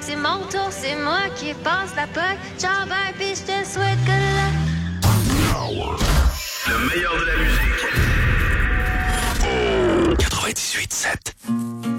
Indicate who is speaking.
Speaker 1: C'est mon tour, c'est moi qui passe la POC. Ciao, bye, pis je te souhaite good luck.
Speaker 2: Le meilleur de la musique. 98.7.